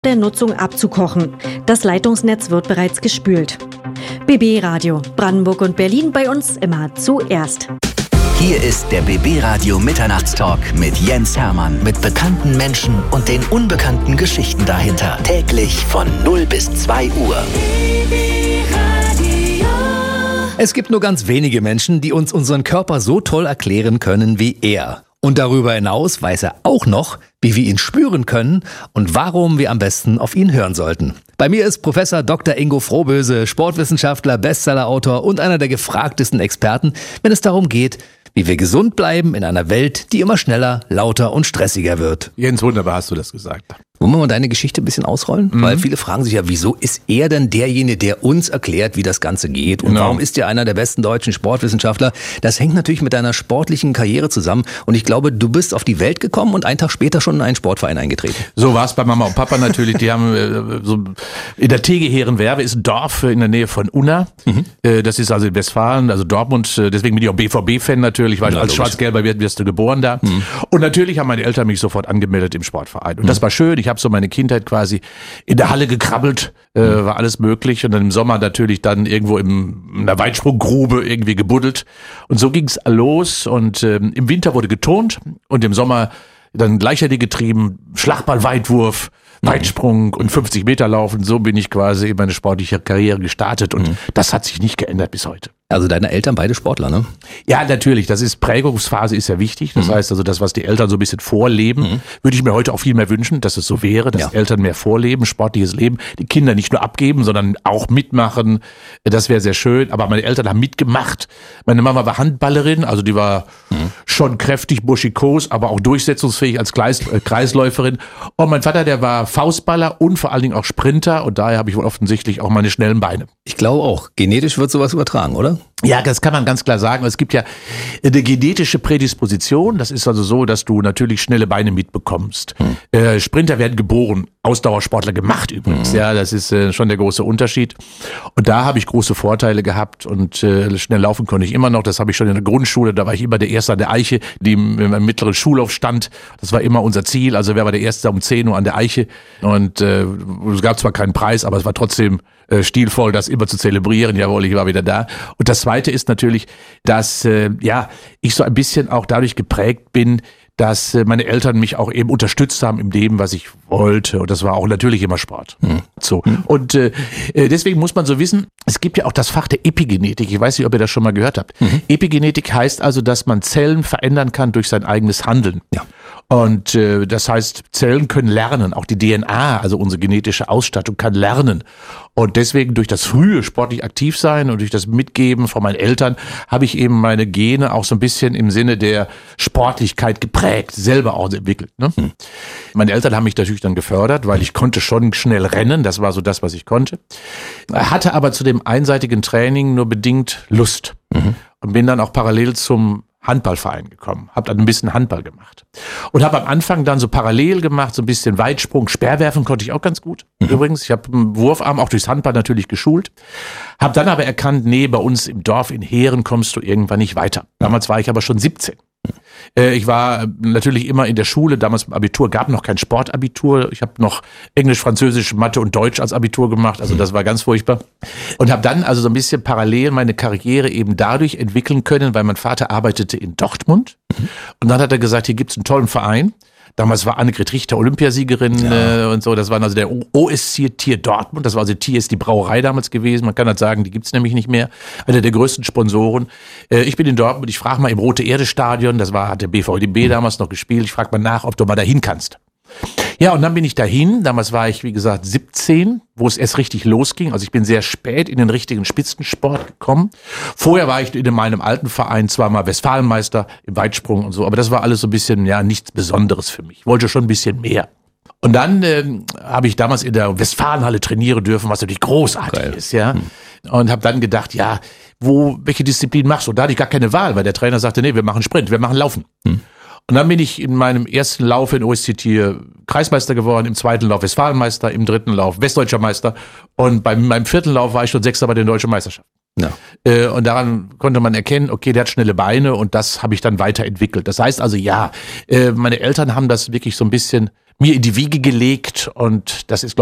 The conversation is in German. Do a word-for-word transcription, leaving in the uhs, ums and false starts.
der Nutzung abzukochen. Das Leitungsnetz wird bereits gespült. B B Radio, Brandenburg und Berlin, bei uns immer zuerst. Hier ist der B B Radio Mitternachtstalk mit Jens Hermann, mit bekannten Menschen und den unbekannten Geschichten dahinter. Täglich von null bis zwei Uhr. Es gibt nur ganz wenige Menschen, die uns unseren Körper so toll erklären können wie er. Und darüber hinaus weiß er auch noch, wie wir ihn spüren können und warum wir am besten auf ihn hören sollten. Bei mir ist Professor Doktor Ingo Frohböse, Sportwissenschaftler, Bestsellerautor und einer der gefragtesten Experten, wenn es darum geht, wie wir gesund bleiben in einer Welt, die immer schneller, lauter und stressiger wird. Jens, wunderbar hast du das gesagt. Wollen wir mal deine Geschichte ein bisschen ausrollen? Mhm. Weil viele fragen sich ja, wieso ist er denn derjenige, der uns erklärt, wie das Ganze geht? Und genau. Warum ist er einer der besten deutschen Sportwissenschaftler? Das hängt natürlich mit deiner sportlichen Karriere zusammen. Und ich glaube, du bist auf die Welt gekommen und einen Tag später schon in einen Sportverein eingetreten. So war es bei Mama und Papa natürlich. Die haben äh, so in der Tegeherenwerbe ist ein Dorf in der Nähe von Unna. Mhm. Äh, das ist also in Westfalen, also Dortmund. Äh, deswegen bin ich auch B V B-Fan natürlich, weil ja, als Schwarz-Gelber wirst, wirst du geboren da. Mhm. Und natürlich haben meine Eltern mich sofort angemeldet im Sportverein. Und mhm. das war schön. Ich habe so meine Kindheit quasi in der Halle gekrabbelt, äh, war alles möglich und dann im Sommer natürlich dann irgendwo im, in einer Weitsprunggrube irgendwie gebuddelt und so ging's los und äh, im Winter wurde geturnt und im Sommer dann Leichtathletik getrieben, Schlagball, Weitwurf, Weitsprung und fünfzig Meter laufen. So bin ich quasi in meine sportliche Karriere gestartet und mhm. das hat sich nicht geändert bis heute. Also deine Eltern beide Sportler, ne? Ja, natürlich. Das ist Prägungsphase ist ja wichtig. Das mhm. heißt also, das, was die Eltern so ein bisschen vorleben, mhm. würde ich mir heute auch viel mehr wünschen, dass es so wäre, dass ja. Eltern mehr vorleben, sportliches Leben, die Kinder nicht nur abgeben, sondern auch mitmachen. Das wäre sehr schön. Aber meine Eltern haben mitgemacht. Meine Mama war Handballerin, also die war mhm. schon kräftig, buschikos, aber auch durchsetzungsfähig als Kreis, äh, Kreisläuferin. Und mein Vater, der war Faustballer und vor allen Dingen auch Sprinter. Und daher habe ich wohl offensichtlich auch meine schnellen Beine. Ich glaube auch. Genetisch wird sowas übertragen, oder? Ja, das kann man ganz klar sagen. Es gibt ja eine genetische Prädisposition. Das ist also so, dass du natürlich schnelle Beine mitbekommst. Hm. Äh, Sprinter werden geboren, Ausdauersportler gemacht übrigens. Hm. Ja, das ist äh, schon der große Unterschied. Und da habe ich große Vorteile gehabt und äh, schnell laufen konnte ich immer noch. Das habe ich schon in der Grundschule. Da war ich immer der Erste an der Eiche, die im, im mittleren Schulhof stand. Das war immer unser Ziel. Also wer war der Erste um zehn Uhr an der Eiche? Und äh, es gab zwar keinen Preis, aber es war trotzdem äh, stilvoll, das immer zu zelebrieren. Jawohl, ich war wieder da. Und das Zweite ist natürlich, dass äh, ja ich so ein bisschen auch dadurch geprägt bin, dass äh, meine Eltern mich auch eben unterstützt haben in dem, was ich wollte. Und das war auch natürlich immer Sport. Hm. So. Hm. Und äh, deswegen muss man so wissen, es gibt ja auch das Fach der Epigenetik. Ich weiß nicht, ob ihr das schon mal gehört habt. Mhm. Epigenetik heißt also, dass man Zellen verändern kann durch sein eigenes Handeln. Ja. Und äh, das heißt, Zellen können lernen, auch die D N A, also unsere genetische Ausstattung, kann lernen. Und deswegen durch das frühe sportlich aktiv sein und durch das Mitgeben von meinen Eltern habe ich eben meine Gene auch so ein bisschen im Sinne der Sportlichkeit geprägt, selber auch entwickelt. Ne? Hm. Meine Eltern haben mich natürlich dann gefördert, weil ich konnte schon schnell rennen, das war so das, was ich konnte. Hatte aber zu dem einseitigen Training nur bedingt Lust mhm. und bin dann auch parallel zum Handballverein gekommen, habe dann ein bisschen Handball gemacht und habe am Anfang dann so parallel gemacht, so ein bisschen Weitsprung, Speerwerfen konnte ich auch ganz gut. Mhm. Übrigens, ich habe einen Wurfarm auch durchs Handball natürlich geschult, habe dann aber erkannt, nee, bei uns im Dorf in Heeren kommst du irgendwann nicht weiter. Damals war ich aber schon siebzehn. Äh, ich war natürlich immer in der Schule, damals im Abitur gab noch kein Sportabitur. Ich habe noch Englisch, Französisch, Mathe und Deutsch als Abitur gemacht, also das war ganz furchtbar. Und habe dann also so ein bisschen parallel meine Karriere eben dadurch entwickeln können, weil mein Vater arbeitete in Dortmund. Und dann hat er gesagt, hier gibt's einen tollen Verein. Damals war Annegret Richter Olympiasiegerin ja. äh, und so. Das war also der O S C Tier Dortmund. Das war also Tier ist die Brauerei damals gewesen. Man kann halt sagen, die gibt's nämlich nicht mehr. Einer der größten Sponsoren. Äh, ich bin in Dortmund. Ich frage mal im Rote Erde Stadion. Das war hat der B V B damals noch gespielt. Ich frage mal nach, ob du mal dahin kannst. Ja, und dann bin ich dahin. Damals war ich, wie gesagt, siebzehn, wo es erst richtig losging. Also ich bin sehr spät in den richtigen Spitzensport gekommen. Vorher war ich in meinem alten Verein zweimal Westfalenmeister im Weitsprung und so. Aber das war alles so ein bisschen, ja, nichts Besonderes für mich. Ich wollte schon ein bisschen mehr. Und dann ähm, habe ich damals in der Westfalenhalle trainieren dürfen, was natürlich großartig Geil. ist, ja. Hm. Und habe dann gedacht, ja, wo, welche Disziplin machst du? Und da hatte ich gar keine Wahl, weil der Trainer sagte, nee, wir machen Sprint, wir machen Laufen. Hm. Und dann bin ich in meinem ersten Lauf in O S C Tier Kreismeister geworden, im zweiten Lauf Westfalenmeister, im dritten Lauf Westdeutscher Meister und bei meinem vierten Lauf war ich schon Sechster bei den Deutschen Meisterschaften. Ja. Äh, und daran konnte man erkennen, okay, der hat schnelle Beine und das habe ich dann weiterentwickelt. Das heißt also, ja, äh, meine Eltern haben das wirklich so ein bisschen mir in die Wiege gelegt und das ist,